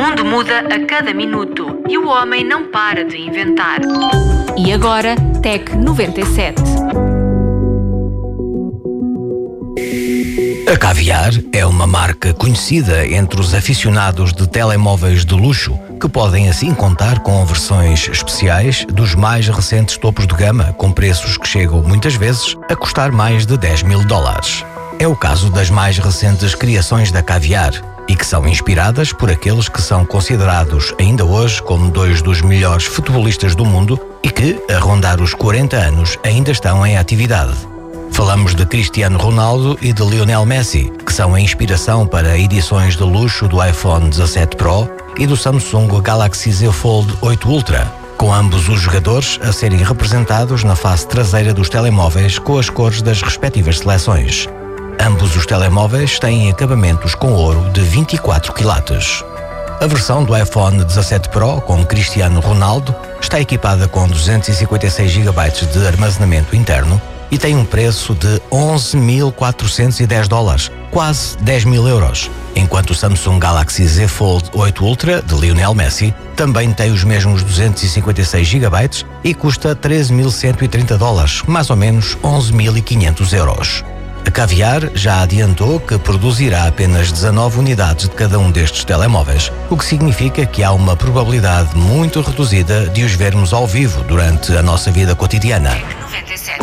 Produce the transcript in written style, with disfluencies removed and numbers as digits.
mundo muda a cada minuto e o homem não para de inventar. E agora, Tec 97. A Caviar é uma marca conhecida entre os aficionados de telemóveis de luxo, que podem assim contar com versões especiais dos mais recentes topos de gama, com preços que chegam muitas vezes a custar mais de $10.000. É o caso das mais recentes criações da Caviar, e que são inspiradas por aqueles que são considerados ainda hoje como dois dos melhores futebolistas do mundo e que, a rondar os 40 anos, ainda estão em atividade. Falamos de Cristiano Ronaldo e de Lionel Messi, que são a inspiração para edições de luxo do iPhone 17 Pro e do Samsung Galaxy Z Fold 8 Ultra, com ambos os jogadores a serem representados na face traseira dos telemóveis com as cores das respectivas seleções. Ambos os telemóveis têm acabamentos com ouro de 24 quilates. A versão do iPhone 17 Pro com Cristiano Ronaldo está equipada com 256 GB de armazenamento interno e tem um preço de $11.410, quase €10.000, enquanto o Samsung Galaxy Z Fold 8 Ultra, de Lionel Messi, também tem os mesmos 256 GB e custa $13.130, mais ou menos €11.500. A Caviar já adiantou que produzirá apenas 19 unidades de cada um destes telemóveis, o que significa que há uma probabilidade muito reduzida de os vermos ao vivo durante a nossa vida cotidiana. 97.